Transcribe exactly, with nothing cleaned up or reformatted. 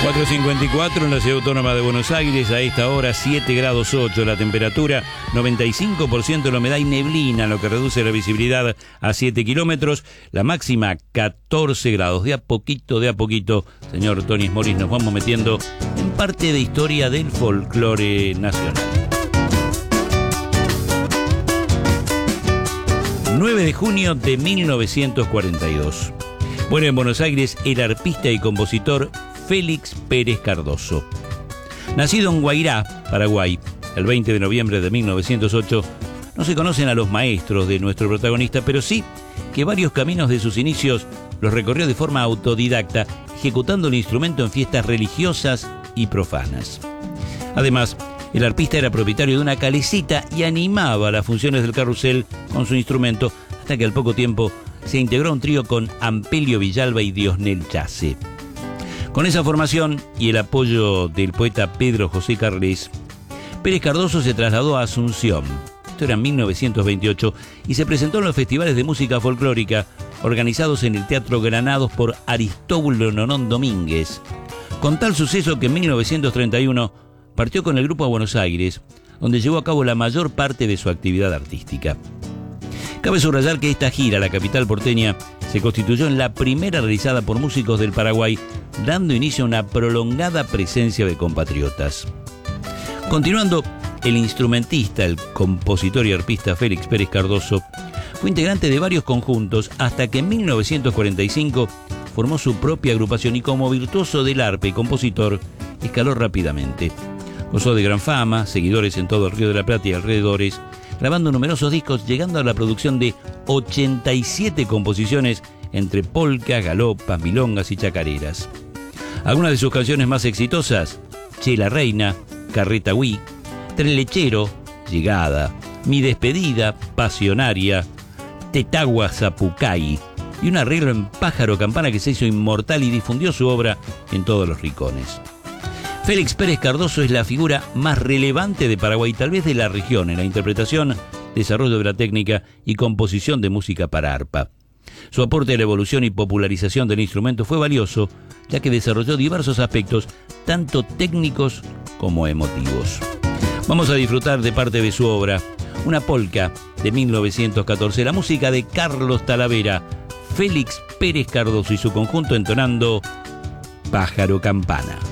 cuatro cincuenta y cuatro en la Ciudad Autónoma de Buenos Aires, a esta hora siete grados ocho la temperatura, noventa y cinco por ciento la humedad y neblina, lo que reduce la visibilidad a siete kilómetros, la máxima catorce grados. De a poquito, de a poquito, señor Tony Morris, nos vamos metiendo en parte de historia del folclore nacional. nueve de junio de mil novecientos cuarenta y dos. Bueno, en Buenos Aires, el arpista y compositor Félix Pérez Cardoso. Nacido en Guairá, Paraguay, el veinte de noviembre de mil novecientos ocho, no se conocen a los maestros de nuestro protagonista, pero sí que varios caminos de sus inicios los recorrió de forma autodidacta, ejecutando el instrumento en fiestas religiosas y profanas. Además, el arpista era propietario de una calecita y animaba las funciones del carrusel con su instrumento, hasta que al poco tiempo se integró a un trío con Ampelio Villalba y Diosnel Chase. Con esa formación y el apoyo del poeta Pedro José Carles, Pérez Cardoso se trasladó a Asunción. Esto era en mil novecientos veintiocho y se presentó en los festivales de música folclórica organizados en el Teatro Granados por Aristóbulo Nonón Domínguez, con tal suceso que en mil novecientos treinta y uno partió con el grupo a Buenos Aires, donde llevó a cabo la mayor parte de su actividad artística. Cabe subrayar que esta gira a la capital porteña se constituyó en la primera realizada por músicos del Paraguay, dando inicio a una prolongada presencia de compatriotas. Continuando, el instrumentista, el compositor y arpista Félix Pérez Cardoso fue integrante de varios conjuntos hasta que en mil novecientos cuarenta y cinco formó su propia agrupación y como virtuoso del arpa y compositor escaló rápidamente. Gozó de gran fama, seguidores en todo el Río de la Plata y alrededores, grabando numerosos discos, llegando a la producción de ochenta y siete composiciones entre polcas, galopas, milongas y chacareras. Algunas de sus canciones más exitosas: Che la Reina, Carreta Huí, Tren Lechero, Llegada, Mi Despedida, Pasionaria, Tetagua Zapucay, y un arreglo en Pájaro Campana que se hizo inmortal y difundió su obra en todos los rincones. Félix Pérez Cardoso es la figura más relevante de Paraguay, tal vez de la región, en la interpretación, desarrollo de la técnica y composición de música para arpa. Su aporte a la evolución y popularización del instrumento fue valioso, ya que desarrolló diversos aspectos, tanto técnicos como emotivos. Vamos a disfrutar de parte de su obra, una polca de mil novecientos catorce, la música de Carlos Talavera, Félix Pérez Cardoso y su conjunto entonando Pájaro Campana.